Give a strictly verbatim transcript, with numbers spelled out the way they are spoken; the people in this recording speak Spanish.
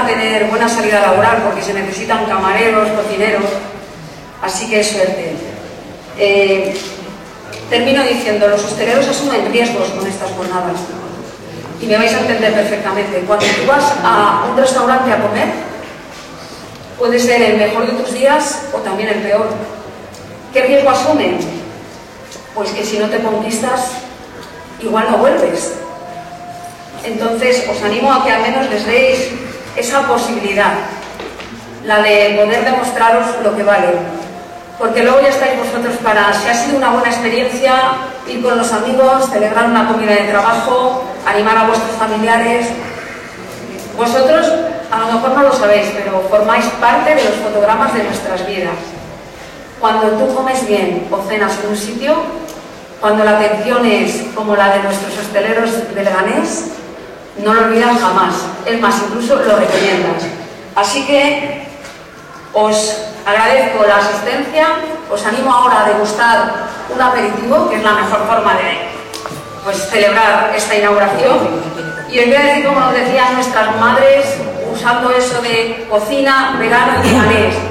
tener buena salida laboral porque se necesitan camareros, cocineros, así que suerte. Eh, termino diciendo, los hosteleros asumen riesgos con estas jornadas y me vais a entender perfectamente. Cuando tú vas a un restaurante a comer, puede ser el mejor de tus días o también el peor. ¿Qué riesgo asumen? Pues que si no te conquistas, igual no vuelves. Entonces os animo a que al menos les deis esa posibilidad, la de poder demostraros lo que vale, porque luego ya estáis vosotros para, si ha sido una buena experiencia, ir con los amigos, celebrar una comida de trabajo, animar a vuestros familiares. Vosotros a lo mejor no lo sabéis, pero formáis parte de los fotogramas de nuestras vidas. Cuando tú comes bien o cenas en un sitio, cuando la atención es como la de nuestros hosteleros de Leganés, no lo olvidas jamás, es más, incluso lo recomiendas. Así que os agradezco la asistencia, os animo ahora a degustar un aperitivo, que es la mejor forma de pues, celebrar esta inauguración. Y os voy a decir, como nos decían nuestras madres, usando eso de cocina, verano y Leganés.